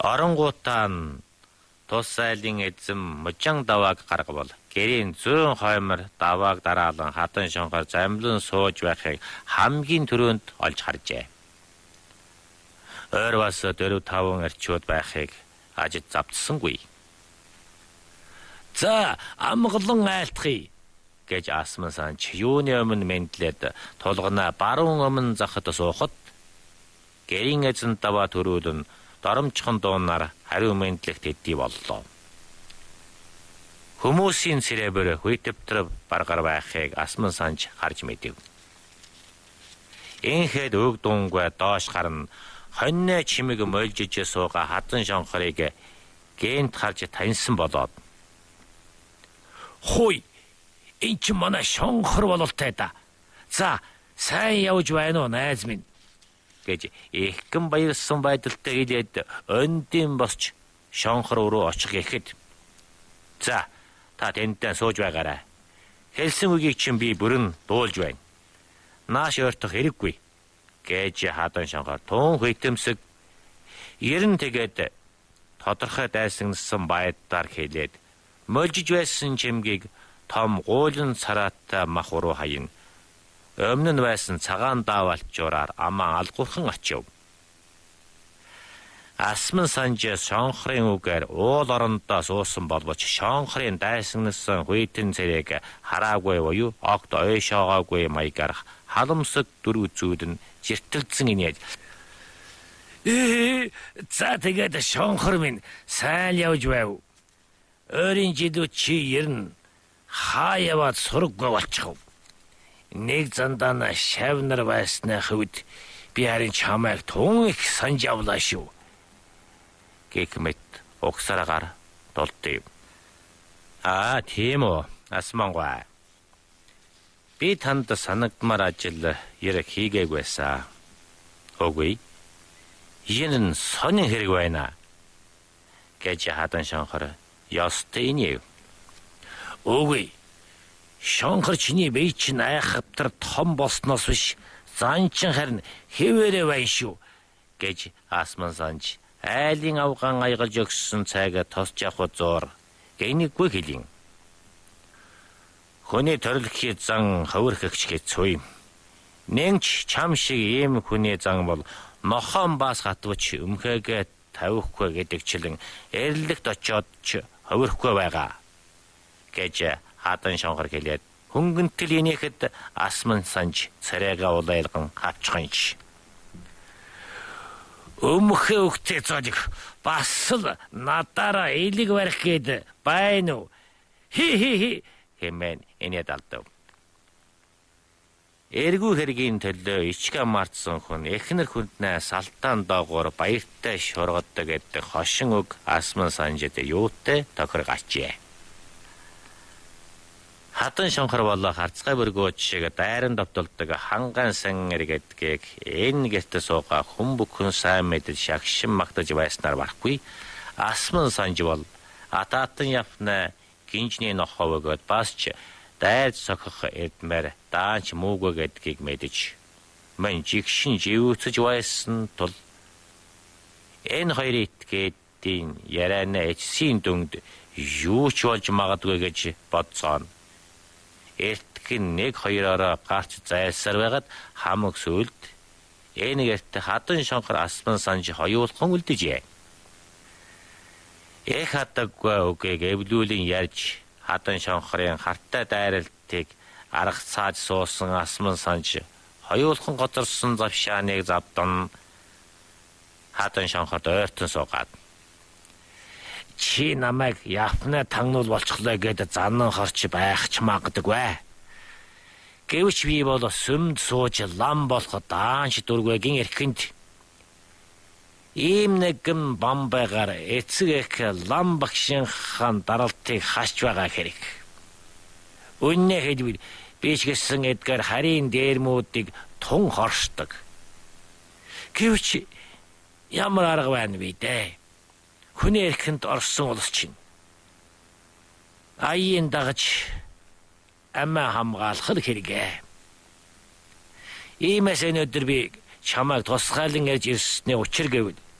Оронгуутаан тус айлын эзэм мужаан давааг гаргавал гэрийн зүүн хоймор давааг дараалан хатан шонхоор замлан сууж байхыг хамгийн түрүүнд олж харжээ. Ойр бас 4-5 эрчүүд байхыг ажид завдсангүй. За амгалан айлтхий гэж Асман санч юуны өмнө мэндлээд тулгана баруун өмнө захад суухад гэрийн эзэн даваа төрүүлэн доромчхон дуунаар хариу мэндлэгт хэдий боллоо. Хүмүүсийн цэрээр хүйтвтэр баргар байхыг Асман санч харж мэдэв. Энхэд өг дунгой доош гарна хоньны чимэг мөлжиж сууга хатан шонхорыг гэнт харж таньсан болоод "Хөөе, энэ ч манай шонхор бололтой да. За, сайн явж байна уу найз минь?" гэж ихгэн баярсан байдалтай хэлээд өндийн босч шонхор руу очих гэхэд "За, та тэнтэй сууж байгаарай. Хэлсэн үгийг чинь би бүрэн дуулж байна. Нааш ойртох хэрэггүй" гэж хатан шонхор тун хүйтэмсэг ерэн тэгээд тодорхой дайсагнасан байдлаар хэлээд мөлжиж байсан чимгийг том гуулын цараатай мах руу хаян өмнө нь байсан цагаан даавалчураар амаа алгуурхан очив. Асман санж шонхрын үгээр уул орондоо суусан боловч шонхрын дайсагнасан хүйтэн цэрэг хараагүй буюу огт ойшоогоогүй маягаар халамсаг дөрвцүүд нь жиртэлцэн инээд "За тэгээд шонхор минь сайн явж байв. Ойрын жилүүд чи ерн хаа яваад сураггүй болчихов. Нэг зандаа шавнар байсны хувьд би харин чамайг тун их санж авлаа шүү" гэх мэт угсараагаар дулдив. Тийм үү, Асмангуай. Би танд санагдмаар ажил яриг хийгээгүйсэн. Үгүй. Энэ нь сонин хэрэг байна гэж хатан шонхор ёстой нэв. Үгүй. Шонхор чиний бие чинь айхавтар том болсноос биш занчин харин хэвээрээ байна шүү гэж Асман санж айлын авгаан айгалж өгсөн цайгаа тосч явах зуур гэнийгүй хэлин. Хүний төрөлхийн зан хөвөрхөгч хэцүү юм. Нэнч чам шиг ийм хүний зан бол нохон бас хатвч өмхөөгээ тавихгүй гэдэгчлэн эрлэгт очиод ч хөвөрхгүй байгаа гэж хатан шонхор хэлээд хөнгөнтөл инехэд Асман санж царайгаа улайлган авчихынч. Өмхөө өгтөө зоолиг бас л надаараа элэг барих гээд байна уу? Хи хэмээн инээд алдав. Эргүү хэргийн төлөө ичгэ мартсан хүн эхнэр хүнднээ салтаан доогуур баяртай шургаддаг гэдэг хошин үг Асман санжид юутай тохирог ачээ. Хатан шонхор болоо харцгай бөргөөч шиг дайран довтолдог ханган сан эргэдгийг энэ гэрт суугаа хүн бүхэн сайн мэдэл шагшин магтаж байснаар барахгүй. Асман санж бол атаатан явна гинжний нохоо өгөөд бас ч дайр сохох эдмэр даанч мүүгүй гэдгийг мэдэж мань жигшин живүүцэж байсан тул энэ хоёрын итгэдийн яриана эцсийн дүнгд юу ч болж магадгүй гэж бодцооно. Эртхэн 1-2-ороо гарч зайлсаар байгаад хамаг сүлд энэ гэрт хатан шонхор Асман санж хоёулхан үлдэжээ. Эх хатаггүй үгийг эвлүүлэн ярьж хатан шонхорын хартай дайралтыг аргацааж суусан Асман санж хоёулхан гоцорсон завшааныг завдан хатан шонхорд ойртон суугаад "Чи намайг яфна тагнуул болчихлоо гэдээ занан хорч байх ч магадгүй. Гэвч би бол сүмд сууж лам болоход даанч дургүйгийн эрхэнд ийм нэгэн бамбайгаар эцэг эх лам багшинхан даралтыг хасч байгаа хэрэг. Үнэ хэлбэл би ч гэсэн эдгээр харийн дээрмүүдийг тун хоршдог. Гэвч ямар арга байна вэ дээ? Хүний эрхэнд орсон улс чинь аяын дагаж амиа хамгаалах хэрэгэ. Иймээс өнөөдөр би чамайг тусгайлан ярьж ирсний учир гэвэл